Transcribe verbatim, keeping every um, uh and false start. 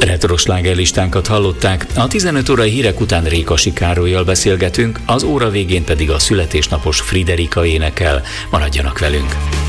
Retro slágerlistánkat hallották, a tizenöt órai hírek után Rékasi Károllyal beszélgetünk, az óra végén pedig a születésnapos Friderika énekel. Maradjanak velünk!